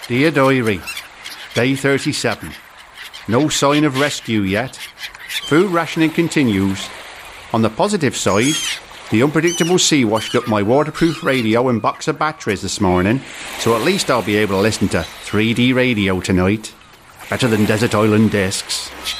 Dear Diary, Day 37. No sign of rescue yet. Food rationing continues. On the positive side, the unpredictable sea washed up my waterproof radio and box of batteries this morning, so at least I'll be able to listen to 3D radio tonight. Better than Desert Island Discs.